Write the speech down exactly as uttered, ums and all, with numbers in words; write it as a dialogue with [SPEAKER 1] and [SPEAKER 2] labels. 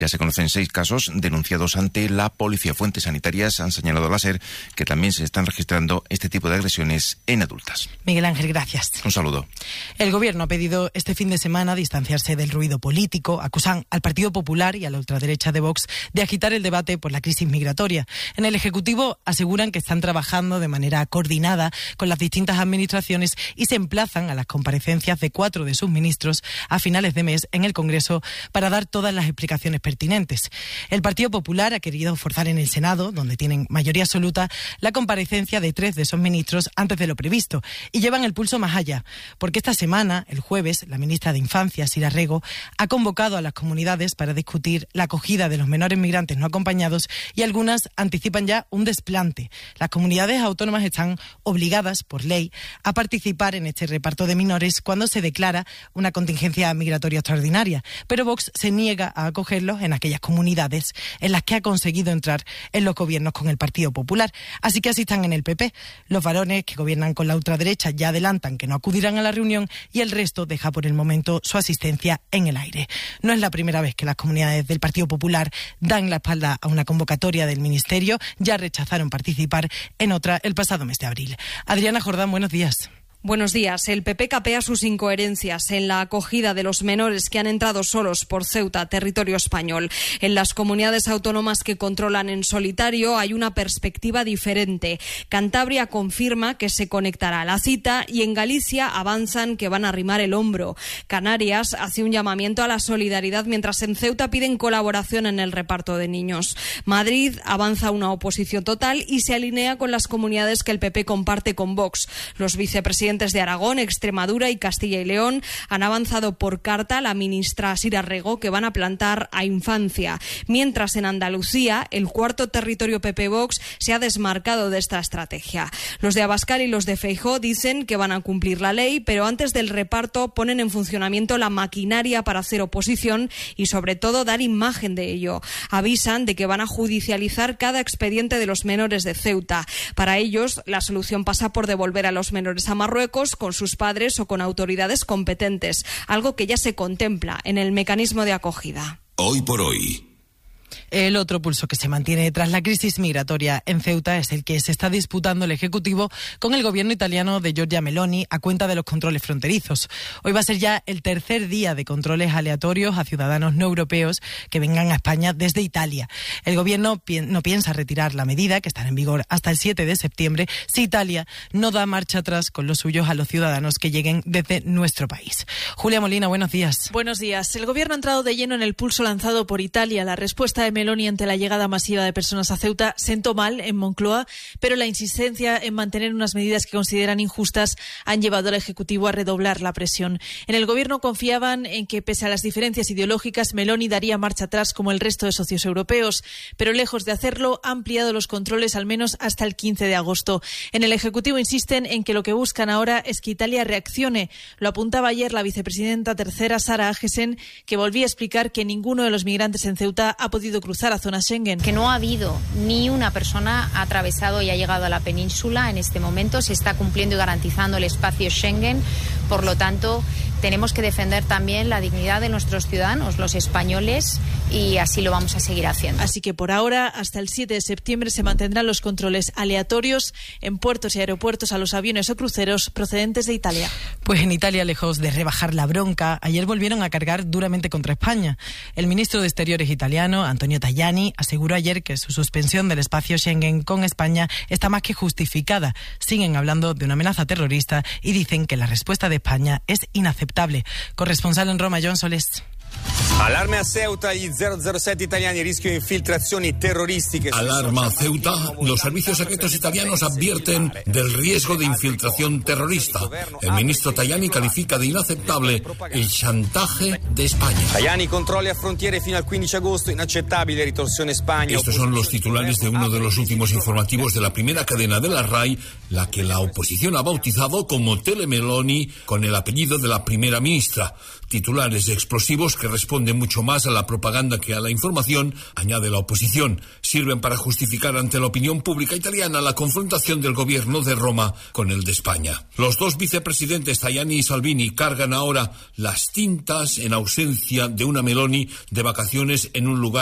[SPEAKER 1] Ya se conocen seis casos denunciados ante la policía. Fuentes sanitarias han señalado a la SER que también se están registrando este tipo de agresiones en adultas.
[SPEAKER 2] Miguel Ángel, gracias.
[SPEAKER 1] Un saludo.
[SPEAKER 2] El Gobierno ha pedido este fin de semana distanciarse del ruido político. Acusan al Partido Popular y a la ultraderecha de Vox de agitar el debate por la crisis migratoria. En el Ejecutivo aseguran que están trabajando de manera coordinada con las distintas administraciones y se emplazan a las comparecencias de cuatro de sus ministros a finales de mes en el Congreso para dar todas las explicaciones pertinentes. pertinentes. El Partido Popular ha querido forzar en el Senado, donde tienen mayoría absoluta, la comparecencia de tres de esos ministros antes de lo previsto y llevan el pulso más allá, porque esta semana, el jueves, la ministra de Infancia, Sira Rego, ha convocado a las comunidades para discutir la acogida de los menores migrantes no acompañados y algunas anticipan ya un desplante. Las comunidades autónomas están obligadas, por ley, a participar en este reparto de menores cuando se declara una contingencia migratoria extraordinaria, pero Vox se niega a acogerlos en aquellas comunidades en las que ha conseguido entrar en los gobiernos con el Partido Popular. Así que así están en el P P. Los varones que gobiernan con la ultraderecha ya adelantan que no acudirán a la reunión y el resto deja por el momento su asistencia en el aire. No es la primera vez que las comunidades del Partido Popular dan la espalda a una convocatoria del Ministerio. Ya rechazaron participar en otra el pasado mes de abril. Adriana Jordán, buenos días.
[SPEAKER 3] Buenos días. El P P capea sus incoherencias en la acogida de los menores que han entrado solos por Ceuta, territorio español. En las comunidades autónomas que controlan en solitario hay una perspectiva diferente. Cantabria confirma que se conectará a la cita y en Galicia avanzan que van a arrimar el hombro. Canarias hace un llamamiento a la solidaridad mientras en Ceuta piden colaboración en el reparto de niños. Madrid avanza una oposición total y se alinea con las comunidades que el P P comparte con Vox. Los vicepresidentes de Aragón, Extremadura y Castilla y León han avanzado por carta a la ministra Sira Rego que van a plantar a Infancia. Mientras en Andalucía, el cuarto territorio P P Vox se ha desmarcado de esta estrategia. Los de Abascal y los de Feijóo dicen que van a cumplir la ley, pero antes del reparto ponen en funcionamiento la maquinaria para hacer oposición y sobre todo dar imagen de ello. Avisan de que van a judicializar cada expediente de los menores de Ceuta. Para ellos, la solución pasa por devolver a los menores a Marruecos con sus padres o con autoridades competentes, algo que ya se contempla en el mecanismo de acogida.
[SPEAKER 4] Hoy por hoy.
[SPEAKER 2] El otro pulso que se mantiene tras la crisis migratoria en Ceuta es el que se está disputando el Ejecutivo con el gobierno italiano de Giorgia Meloni a cuenta de los controles fronterizos. Hoy va a ser ya el tercer día de controles aleatorios a ciudadanos no europeos que vengan a España desde Italia. El gobierno pi- no piensa retirar la medida, que estará en vigor hasta el siete de septiembre, si Italia no da marcha atrás con los suyos a los ciudadanos que lleguen desde nuestro país. Julia Molina, buenos días.
[SPEAKER 5] Buenos días. El gobierno ha entrado de lleno en el pulso lanzado por Italia. La respuesta de Meloni ante la llegada masiva de personas a Ceuta sentó mal en Moncloa, pero la insistencia en mantener unas medidas que consideran injustas han llevado al Ejecutivo a redoblar la presión. En el Gobierno confiaban en que, pese a las diferencias ideológicas, Meloni daría marcha atrás como el resto de socios europeos, pero lejos de hacerlo, ha ampliado los controles al menos hasta el quince de agosto. En el Ejecutivo insisten en que lo que buscan ahora es que Italia reaccione. Lo apuntaba ayer la vicepresidenta tercera, Sara Agesen, que volvía a explicar que ninguno de los migrantes en Ceuta ha podido cruzar a zona Schengen.
[SPEAKER 6] Que no ha habido ni una persona ha atravesado y ha llegado a la península en este momento. Se está cumpliendo y garantizando el espacio Schengen. Por lo tanto, tenemos que defender también la dignidad de nuestros ciudadanos, los españoles, y así lo vamos a seguir haciendo.
[SPEAKER 5] Así que por ahora, hasta el siete de septiembre, se mantendrán los controles aleatorios en puertos y aeropuertos a los aviones o cruceros procedentes de Italia.
[SPEAKER 2] Pues en Italia, lejos de rebajar la bronca, ayer volvieron a cargar duramente contra España. El ministro de Exteriores italiano, Antonio Tajani, aseguró ayer que su suspensión del espacio Schengen con España está más que justificada. Siguen hablando de una amenaza terrorista y dicen que la respuesta de España es inaceptable. Corresponsal en Roma, John Solés.
[SPEAKER 7] Allarme a Ceuta, gli zero zero sette italiani rischio infiltrazioni terroristiche.
[SPEAKER 4] Alarma a Ceuta, los servicios secretos italianos advierten del riesgo de infiltración terrorista. El ministro Tajani califica de inaceptable el chantaje de España.
[SPEAKER 7] Tajani, controlli a frontiere fino al quindici agosto, inaccettabile ritorsione España.
[SPEAKER 4] Estos son los titulares de uno de los últimos informativos de la primera cadena de la RAI, la que la oposición ha bautizado como Tele Meloni, con el apellido de la primera ministra. titulares explosivos que responden mucho más a la propaganda que a la información, añade la oposición, sirven para justificar ante la opinión pública italiana la confrontación del gobierno de Roma con el de España. Los dos vicepresidentes Tajani y Salvini cargan ahora las tintas en ausencia de una Meloni de vacaciones en un lugar